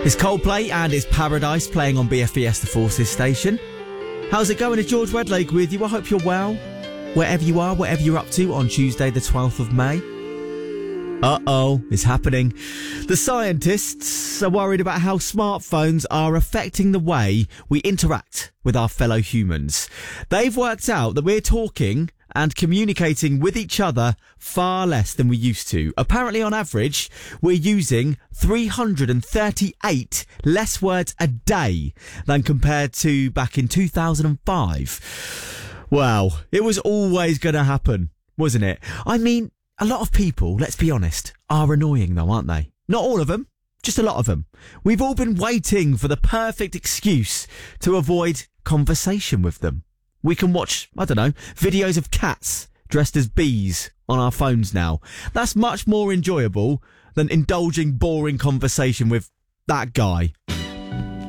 It's Coldplay and it's Paradise playing on BFBS The Forces station. How's it going? It's George Redlake with you. I hope you're well. Wherever you are, whatever you're up to on Tuesday the 12th of May. Uh-oh, it's happening. The scientists are worried about how smartphones are affecting the way we interact with our fellow humans. They've worked out that we're talking and communicating with each other far less than we used to. Apparently, on average, we're using 338 less words a day than compared to back in 2005. Wow, it was always going to happen, wasn't it? I mean, a lot of people, let's be honest, are annoying though, aren't they? Not all of them, just a lot of them. We've all been waiting for the perfect excuse to avoid conversation with them. We can watch, I don't know, videos of cats dressed as bees on our phones now. That's much more enjoyable than indulging boring conversation with that guy